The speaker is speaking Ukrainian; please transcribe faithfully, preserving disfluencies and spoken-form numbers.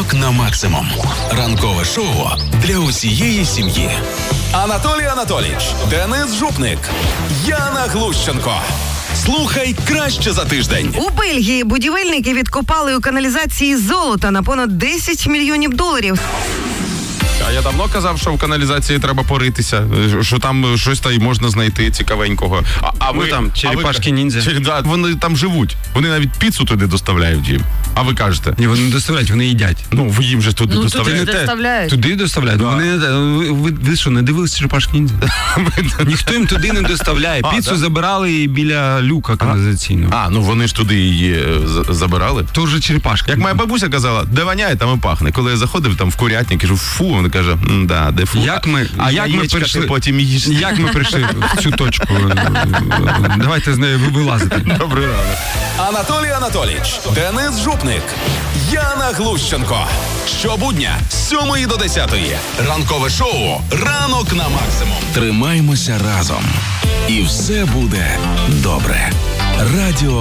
Ранок на максимум. Ранкове шоу для усієї сім'ї. Анатолій Анатолійович, Денис Жупник, Яна Глущенко. Слухай краще за тиждень. У Бельгії будівельники відкопали у каналізації золото на понад десять мільйонів доларів. А я давно казав, що в каналізації треба поритися, що там щось там можна знайти цікавенького. А, а ви там черепашки ви, ніндзя. Чи, да, вони там живуть. Вони навіть піцу туди доставляють їм. А ви кажете? Ні, вони не доставляють, вони їдять. Ну, ви їм же туди Ну, доставляєте. туди доставляють. Туди доставляють. Да. Вони, ви, ви, ви що, не дивилися черепашки ніндзя? Ніхто їм туди не доставляє. А, Піцу да? забирали біля люка каналізаційного. А, ну вони ж туди її е, з- забирали. То вже черепашка. Як моя бабуся казала, де воняє, там і пахне. Коли я заходив там в курятник, кажу, фу, вона каже, да, де фу. Як ми, а як ми яєчка прийшли, ти потім їш. як ми прийшли в цю точку? Давайте з нею вилазити. Добрий ранок. Анатолій Анатолійович, Денис Жупник, Яна Глущенко. Щобудня з сьомої до десятої. Ранкове шоу «Ранок на максимум». Тримаймося разом. І все буде добре. Радіо